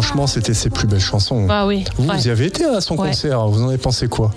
franchement, c'était ses plus belles chansons. Ah oui. Vous y avez été à son concert, vous en avez pensé quoi?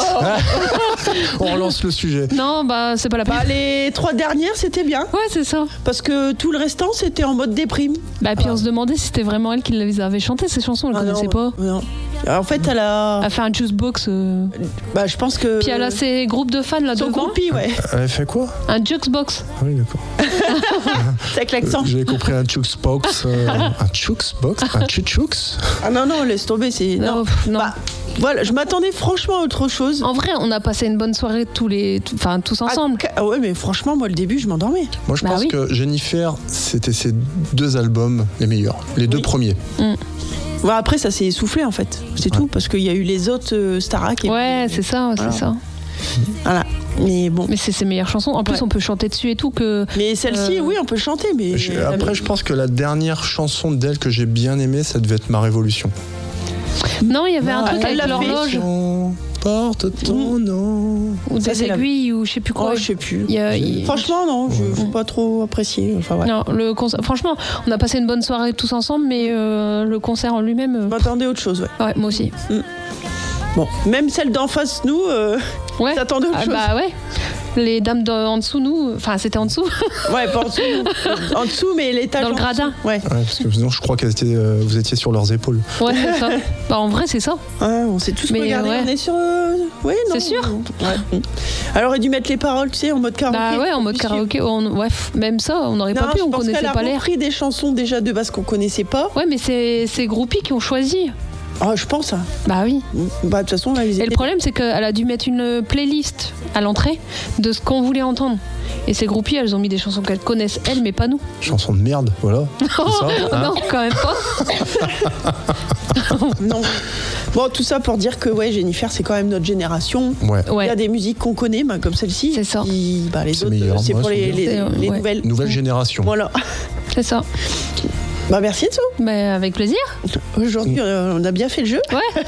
On relance le sujet. Non, c'est pas la peine. Les 3 dernières, c'était bien. Ouais, c'est ça. Parce que tout le restant, c'était en mode déprime. Puis on se demandait si c'était vraiment elle qui les avait chantées, ces chansons, elle connaissait pas. Non. En fait, elle a fait un jukebox. Je pense que. Puis elle a ses groupes de fans là devant. Son groupie, ouais. Elle a fait quoi? Un jukebox. Ah oui, d'accord. C'est avec l'accent. J'avais compris un jukebox. Un jukebox? Un chuchux? Ah non, laisse tomber, c'est. Non. Voilà, je m'attendais franchement à autre chose. En vrai, on a passé une bonne soirée tous ensemble. Ouais, mais franchement, moi, le début, je m'endormais. Moi, je pense que Jennifer, c'était ses 2 albums les meilleurs. Les 2 premiers. Après, ça s'est essoufflé, en fait. C'est tout, parce qu'il y a eu les autres Starac. C'est ça, c'est ça. Voilà. Mais bon. Mais c'est ses meilleures chansons. En plus, on peut chanter dessus et tout. Mais celle-ci, oui, on peut chanter. Mais après, je pense que la dernière chanson d'elle que j'ai bien aimée, ça devait être Ma Révolution. Non, il y avait un truc avec l'horloge. Porte ton nom. Ou des aiguilles, ou je sais plus quoi. Je sais plus. Franchement, non, je n'ai pas trop apprécié. Enfin, ouais. Non, franchement, on a passé une bonne soirée tous ensemble, mais le concert en lui-même. Je m'attendais à autre chose, ouais. Ouais, moi aussi. Bon, même celle d'en face, nous, t'attendais autre chose. Bah ouais. Les dames en dessous, nous, c'était en dessous. Ouais, pas en dessous. En dessous, mais l'étage. Dans le gradin. Ouais. Parce que sinon, je crois que vous étiez sur leurs épaules. Ouais, c'est ça. En vrai, c'est ça. Ouais, on s'est tous regardés. Ouais. On est sur. Oui, non. C'est sûr. Ouais. Alors, on aurait dû mettre les paroles, tu sais, en mode karaoké. Bah ouais, en mode karaoké. Même ça, on n'aurait pas pu, on connaissait pas l'air. Elle a repris des chansons déjà de base qu'on connaissait pas. Ouais, mais c'est groupies qui ont choisi. Ah, je pense. Bah oui. De toute façon, là, Et le problème, c'est qu'elle a dû mettre une playlist à l'entrée de ce qu'on voulait entendre. Et ces groupies, elles ont mis des chansons qu'elles connaissent, elles, mais pas nous. Chansons de merde, voilà. Non, quand même pas. Non. Bon, tout ça pour dire que Jennifer, c'est quand même notre génération. Ouais. Il y a des musiques qu'on connaît, comme celle-ci. C'est ça. Les autres, meilleur, c'est pour les nouvelles. Nouvelle génération. Voilà. C'est ça. Merci Enzo. Avec plaisir. Aujourd'hui, on a bien fait le jeu. Ouais.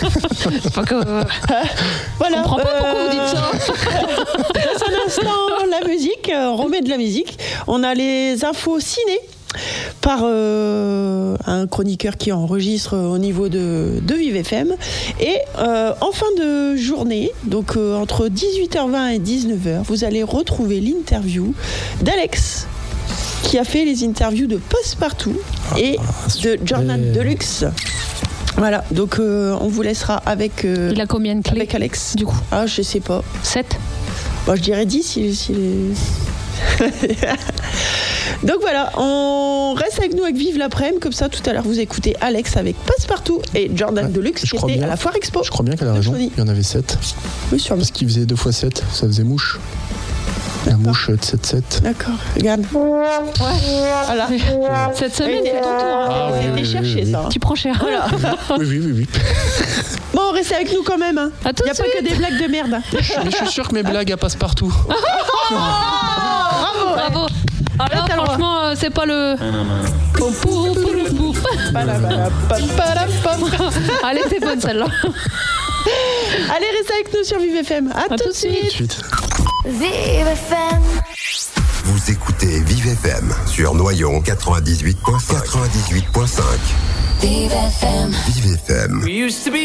Voilà. Je comprends pas pourquoi vous dites ça. Dans un instant, la musique. On remet de la musique. On a les infos ciné par un chroniqueur qui enregistre au niveau de Vive FM. Et en fin de journée, donc entre 18h20 et 19h, vous allez retrouver l'interview d'Alex, qui a fait les interviews de Passepartout et de Jordan Deluxe. Voilà, donc on vous laissera avec... il a combien de clés avec Alex, du coup? Ah, je sais pas. 7 ? Je dirais 10 Donc voilà, on reste avec nous avec Vive l'après-midi, comme ça tout à l'heure vous écoutez Alex avec Passepartout et Jordan Deluxe qui était à la Foire Expo. Je crois bien qu'elle a raison, il y en avait 7. Oui, sûrement. Parce qu'il faisait 2 x 7, ça faisait mouche. La mouche de 7-7. D'accord, regarde. Voilà. Cette semaine, c'est ton tour. C'était cherché, ça. Tu prends cher. Voilà. Oui. Bon, restez avec nous quand même. Il n'y a pas que des blagues de merde. Mais je suis sûr que mes blagues elles passent partout. Bravo. Alors, franchement, c'est pas le... Allez, c'est bonne celle-là. Allez, restez avec nous sur Vive FM. À tout de suite. Vive FM. Vous écoutez Vive FM sur Noyon 98.5. Vive FM. Vive FM.